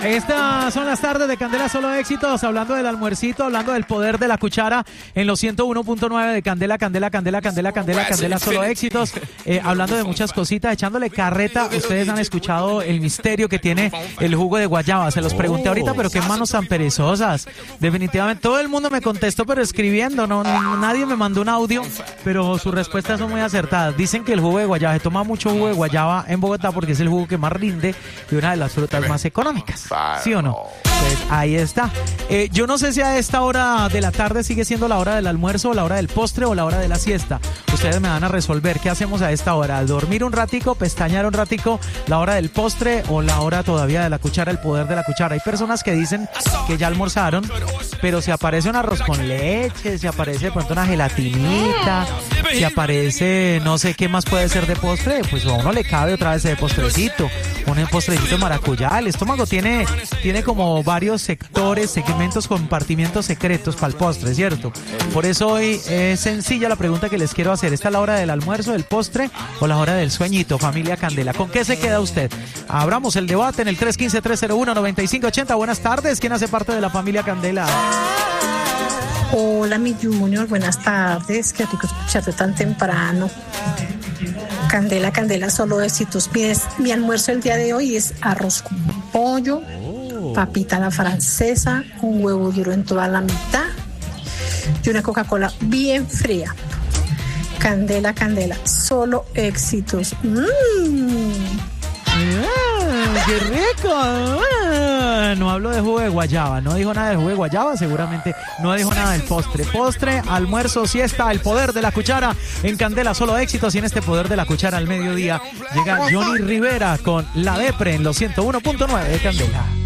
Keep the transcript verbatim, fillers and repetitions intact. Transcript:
Estas son las tardes de Candela Solo Éxitos, hablando del almuercito, hablando del poder de la cuchara en los ciento uno punto nueve de Candela, Candela, Candela, Candela, Candela, Candela Solo Éxitos, eh, hablando de muchas cositas, echándole carreta. Ustedes han escuchado el misterio que tiene el jugo de guayaba, se los pregunté ahorita, pero qué manos tan perezosas. Definitivamente, todo el mundo me contestó, pero escribiendo, no, no nadie me mandó un audio, pero sus respuestas son muy acertadas. Dicen que el jugo de guayaba, se toma mucho jugo de guayaba en Bogotá porque es el jugo que más rinde y una de las frutas más económicas. ¿Sí o no? Pues ahí está. Eh, yo no sé si a esta hora de la tarde sigue siendo la hora del almuerzo, o la hora del postre, o la hora de la siesta. Ustedes me van a resolver qué hacemos a esta hora. Dormir un ratico, pestañear un ratico, la hora del postre o la hora todavía de la cuchara, el poder de la cuchara. Hay personas que dicen que ya almorzaron, pero si aparece un arroz con leche, si aparece de pronto una gelatinita, si aparece no sé qué más puede ser de postre, pues a uno le cabe otra vez de postrecito, un postrecito de maracuyá. El estómago tiene, tiene como varios sectores, segmentos, compartimientos secretos para el postre, ¿cierto? Por eso hoy es sencilla la pregunta que les quiero hacer. ¿Esta es la hora del almuerzo, del postre o la hora del sueñito, familia Candela? ¿Con qué se queda usted? Abramos el debate en el tres uno cinco, tres cero uno, nueve cinco ocho cero. Buenas tardes, ¿quién hace parte de la familia Candela? Hola, mi Junior, buenas tardes. Qué rico escucharte tan temprano. Candela, Candela, solo éxitos. Mi, mi almuerzo el día de hoy es arroz con pollo, oh. papita a la francesa, un huevo duro en toda la mitad y una Coca-Cola bien fría. Candela, Candela, solo éxitos. ¡Mmm! ¡Ah, qué rico! Ah, no hablo de jugo de guayaba, no dijo nada de jugo de guayaba, seguramente no dijo nada del postre. Postre, almuerzo, siesta, el poder de la cuchara en Candela Solo Éxitos. Y en este poder de la cuchara al mediodía llega Johnny Rivera con La Depre en los ciento uno punto nueve de Candela.